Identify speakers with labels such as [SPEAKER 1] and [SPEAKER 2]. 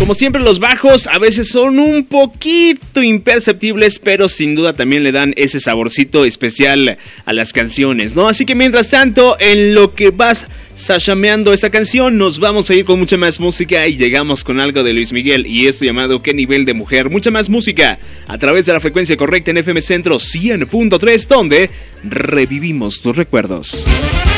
[SPEAKER 1] Como siempre, los bajos a veces son un poquito imperceptibles, pero sin duda también le dan ese saborcito especial a las canciones, ¿no? Así que mientras tanto, en lo que vas sashameando esa canción, nos vamos a ir con mucha más música y llegamos con algo de Luis Miguel y esto llamado ¿Qué nivel de mujer? Mucha más música a través de la frecuencia correcta en FM Centro 100.3, donde revivimos tus recuerdos.